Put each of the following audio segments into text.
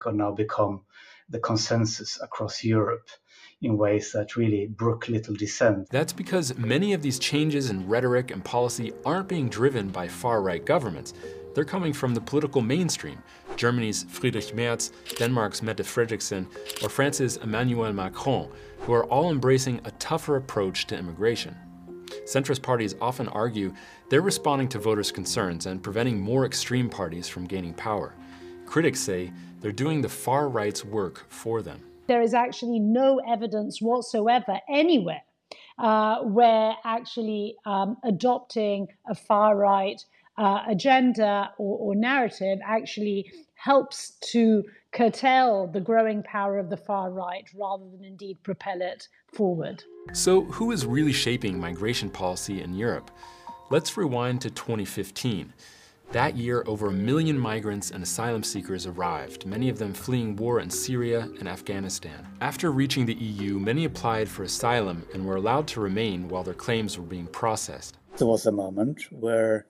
have now become the consensus across Europe in ways that really brook little dissent. That's because many of these changes in rhetoric and policy aren't being driven by far-right governments. They're coming from the political mainstream, Germany's Friedrich Merz, Denmark's Mette Frederiksen, or France's Emmanuel Macron, who are all embracing a tougher approach to immigration. Centrist parties often argue they're responding to voters' concerns and preventing more extreme parties from gaining power. Critics say they're doing the far right's work for them. There is actually no evidence whatsoever anywhere where actually adopting a far right agenda or narrative actually helps to curtail the growing power of the far right rather than indeed propel it forward. So who is really shaping migration policy in Europe? Let's rewind to 2015. That year, over 1 million migrants and asylum seekers arrived, many of them fleeing war in Syria and Afghanistan. After reaching the EU, many applied for asylum and were allowed to remain while their claims were being processed. There was a moment where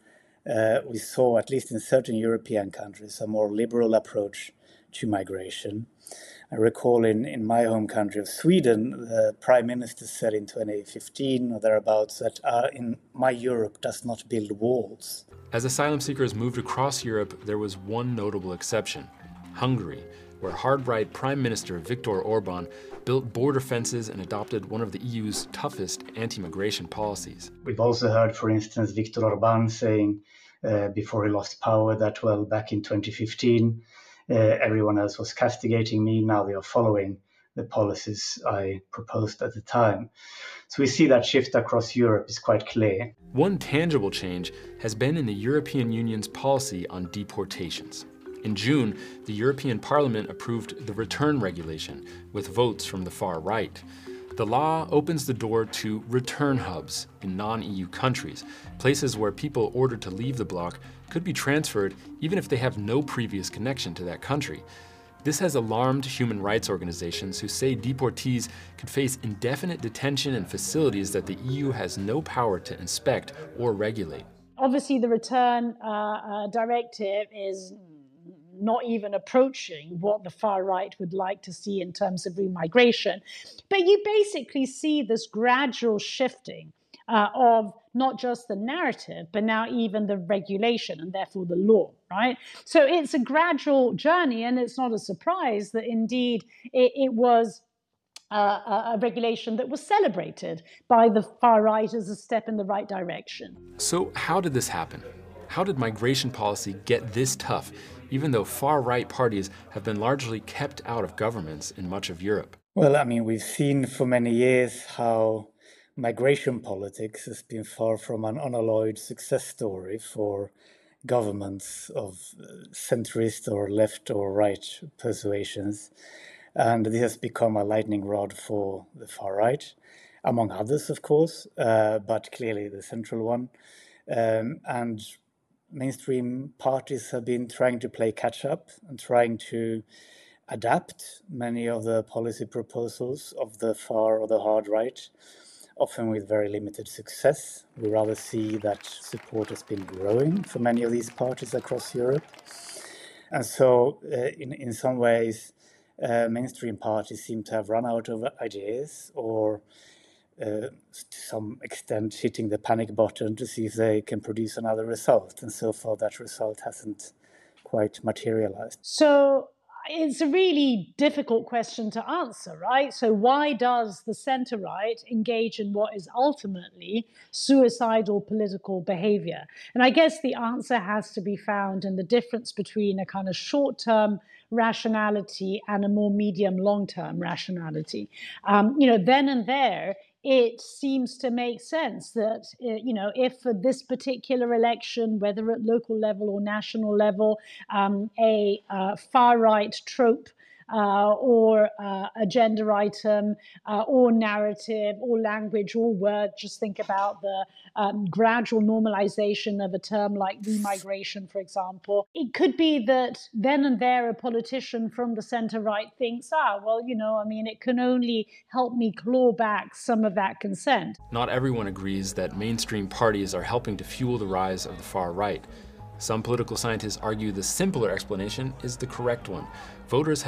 we saw, at least in certain European countries, a more liberal approach to migration. I recall in my home country of Sweden, the Prime Minister said in 2015 or thereabouts that in my Europe does not build walls. As asylum seekers moved across Europe, there was one notable exception: Hungary, where hard-right Prime Minister Viktor Orban built border fences and adopted one of the EU's toughest anti-migration policies. We've also heard, for instance, Viktor Orban saying before he lost power that, well, back in 2015, everyone else was castigating me. Now they are following the policies I proposed at the time. So we see that shift across Europe is quite clear. One tangible change has been in the European Union's policy on deportations. In June, the European Parliament approved the return regulation with votes from the far right. The law opens the door to return hubs in non-EU countries, places where people ordered to leave the bloc could be transferred even if they have no previous connection to that country. This has alarmed human rights organizations who say deportees could face indefinite detention in facilities that the EU has no power to inspect or regulate. Obviously, the return directive is not even approaching what the far right would like to see in terms of remigration. But you basically see this gradual shifting of not just the narrative, but now even the regulation and therefore the law, right? So it's a gradual journey, and it's not a surprise that indeed it was a regulation that was celebrated by the far right as a step in the right direction. So how did this happen? How did migration policy get this tough, even though far-right parties have been largely kept out of governments in much of Europe? Well, I mean, we've seen for many years how migration politics has been far from an unalloyed success story for governments of centrist or left or right persuasions. And this has become a lightning rod for the far right, among others, of course, but clearly the central one. And mainstream parties have been trying to play catch up and trying to adapt many of the policy proposals of the far or the hard right, often with very limited success. We rather see that support has been growing for many of these parties across Europe. And so in some ways, mainstream parties seem to have run out of ideas or to some extent hitting the panic button to see if they can produce another result. And so far that result hasn't quite materialized. So it's a really difficult question to answer, right? So why does the center-right engage in what is ultimately suicidal political behavior? And I guess the answer has to be found in the difference between a kind of short-term rationality and a more medium long-term rationality. Then and there, it seems to make sense that, if for this particular election, whether at local level or national level, a far-right trope or a gender item or narrative or language or word, just think about the gradual normalization of a term like remigration, for example. It could be that then and there a politician from the center-right thinks, it can only help me claw back some of that consent. Not everyone agrees that mainstream parties are helping to fuel the rise of the far right. Some political scientists argue the simpler explanation is the correct one. Voters